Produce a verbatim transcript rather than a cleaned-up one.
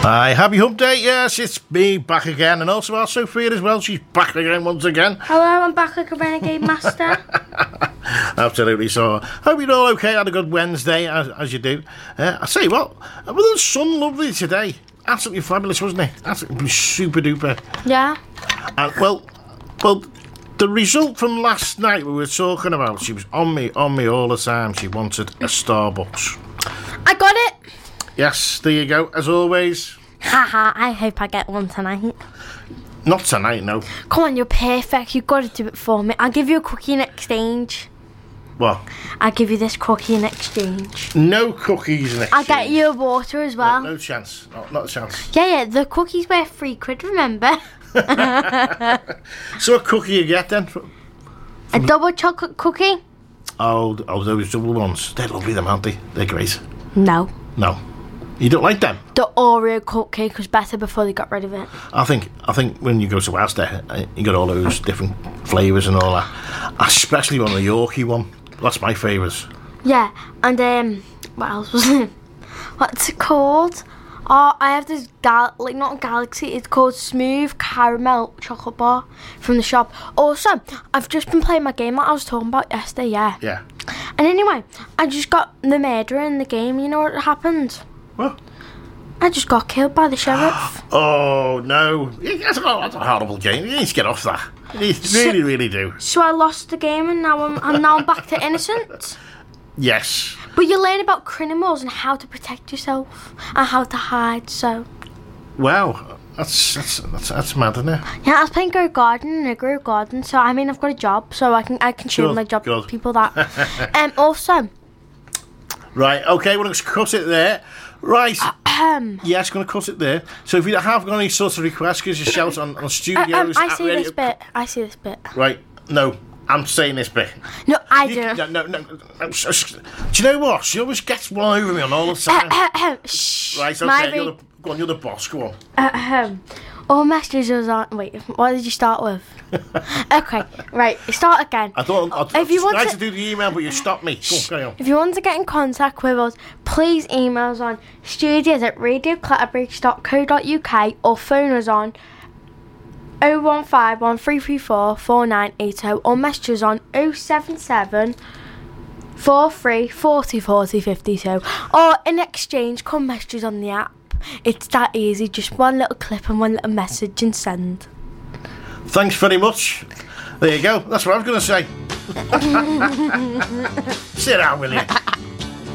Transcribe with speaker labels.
Speaker 1: Hi, happy hump day. Yes, it's me back again, and also our Sophia as well. She's back again once again.
Speaker 2: Hello, I'm back like a renegade master.
Speaker 1: Absolutely. So, hope you're all okay. Had a good Wednesday, as, as you do. Uh, I say what, well, the sun lovely today. Absolutely fabulous, wasn't it? Absolutely super duper.
Speaker 2: Yeah.
Speaker 1: And well, well, the result from last night we were talking about. She was on me, on me all the time. She wanted a Starbucks.
Speaker 2: I got it.
Speaker 1: Yes, there you go. As always.
Speaker 2: Haha, I hope I get one tonight.
Speaker 1: Not tonight, no.
Speaker 2: Come on, you're perfect. You've got to do it for me. I'll give you a cookie in exchange.
Speaker 1: What?
Speaker 2: I'll give you this cookie in exchange.
Speaker 1: No cookies in exchange.
Speaker 2: I'll get you a water as well.
Speaker 1: No, no chance. Not, not a chance.
Speaker 2: Yeah, yeah, the cookie's worth three quid, remember?
Speaker 1: So what cookie you get then? From,
Speaker 2: a double chocolate cookie?
Speaker 1: Oh, oh, those double ones. They're lovely, them, aren't they? They're great.
Speaker 2: No.
Speaker 1: No. You don't like them?
Speaker 2: The Oreo cupcake was better before they got rid of it.
Speaker 1: I think I think when you go to Asda, you got all those different flavours and all that. Especially on the Yorkie one. That's my favourites.
Speaker 2: Yeah, and um, what else was it? What's it called? Oh, I have this gal like not Galaxy. It's called Smooth Caramel Chocolate Bar from the shop. Also, I've just been playing my game that I was talking about yesterday. Yeah.
Speaker 1: Yeah.
Speaker 2: And anyway, I just got the murderer in the game. You know what happened?
Speaker 1: What?
Speaker 2: I just got killed by the sheriff.
Speaker 1: Oh no! That's a, that's a horrible game. You need to get off that. You need to really, really do.
Speaker 2: So I lost the game, and now I'm and now I'm back to innocent.
Speaker 1: Yes.
Speaker 2: But you learn about criminals and how to protect yourself and how to hide. So.
Speaker 1: Wow, that's that's that's, that's mad, isn't it?
Speaker 2: Yeah, I was playing Grow Garden and I Grow Garden, so I mean I've got a job, so I can I can show
Speaker 1: Good,
Speaker 2: my job
Speaker 1: good.
Speaker 2: to people that. um, also.
Speaker 1: Right. Okay, we're going to cut it there. Right.
Speaker 2: Um.
Speaker 1: Yes, going to cut it there. So if you have got any sort of requests, give us a shout on, on studios.
Speaker 2: Um, I
Speaker 1: at
Speaker 2: see
Speaker 1: radio-
Speaker 2: this bit. I see this bit.
Speaker 1: Right. No, I'm saying this bit.
Speaker 2: No, I
Speaker 1: You-
Speaker 2: do.
Speaker 1: No, no, no, no. sh- sh- Do you know what? She always gets one over me on all the time.
Speaker 2: Shh.
Speaker 1: Right.
Speaker 2: My
Speaker 1: Okay. You're
Speaker 2: re-
Speaker 1: the, go on. You're the boss. Go on.
Speaker 2: Ahem. All messages on. Wait, what did you start with? Okay, right. Start again.
Speaker 1: I thought I,
Speaker 2: If you want
Speaker 1: tried
Speaker 2: to-
Speaker 1: to do the email, but you stopped me. Go on, carry on.
Speaker 2: If you want to get in contact with us, please email us on studios at radio clatterbridge dot co dot uk or phone us on oh one five one three three four four nine eight oh or message us on oh seven seven four three four oh four oh five two or in exchange come message us on the app. It's that easy, just one little clip and one little message and send.
Speaker 1: Thanks very much. There you go. That's what I was going to say. Sit down, will you?